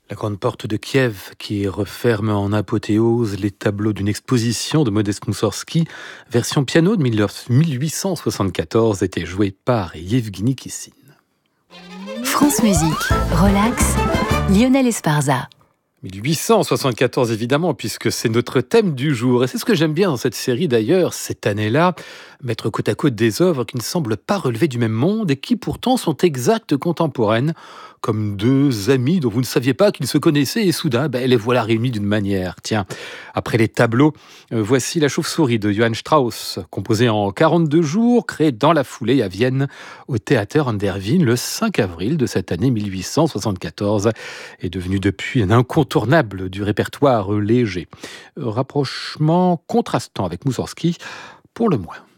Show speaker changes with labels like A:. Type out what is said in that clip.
A: La grande porte de Kiev qui referme en apothéose les tableaux d'une exposition de Modest Moussorgsky, version piano de 1874, était jouée par Yevgeny Kissin.
B: France Musique, relax, Lionel Esparza.
A: 1874 évidemment, puisque c'est notre thème du jour. Et c'est ce que j'aime bien dans cette série d'ailleurs, cette année-là, mettre côte à côte des œuvres qui ne semblent pas relever du même monde et qui pourtant sont exactes contemporaines, comme deux amis dont vous ne saviez pas qu'ils se connaissaient et soudain, les voilà réunis d'une manière. Tiens, après les tableaux, voici La Chauve-souris de Johann Strauss, composé en 42 jours, créé dans la foulée à Vienne au Theater an der Wien le 5 avril de cette année 1874, est devenu depuis un incontournable du répertoire léger. Rapprochement contrastant avec Moussorgsky, pour le moins.